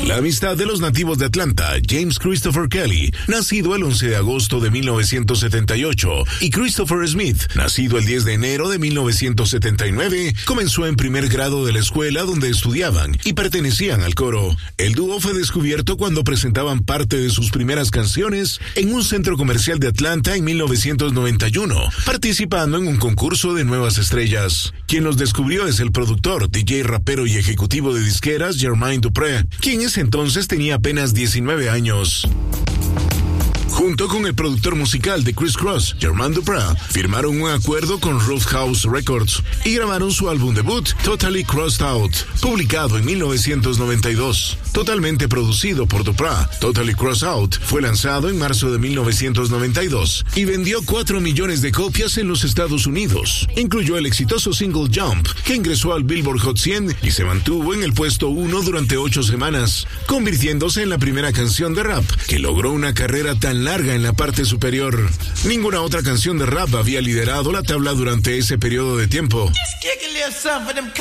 La amistad de los nativos de Atlanta, James Christopher Kelly, nacido el 11 de agosto de 1978, y Christopher Smith, nacido el 10 de enero de 1979, comenzó en primer grado de la escuela donde estudiaban y pertenecían al coro. El dúo fue descubierto cuando presentaban parte de sus primeras canciones en un centro comercial de Atlanta en 1991, participando en un concurso de nuevas estrellas. Quien los descubrió es el productor, DJ, rapero y ejecutivo de disqueras Jermaine Dupri, quien en ese entonces tenía apenas 19 años. Junto con el productor musical de Criss Cross, Jermaine Dupri, firmaron un acuerdo con Roadhouse Records y grabaron su álbum debut, Totally Crossed Out, publicado en 1992. Totalmente producido por Dupri, Totally Crossed Out fue lanzado en marzo de 1992 y vendió 4 millones de copias en los Estados Unidos. Incluyó el exitoso single Jump, que ingresó al Billboard Hot 100 y se mantuvo en el puesto 1 durante 8 semanas, convirtiéndose en la primera canción de rap que logró una carrera tan larga en la parte superior. Ninguna otra canción de rap había liderado la tabla durante ese periodo de tiempo.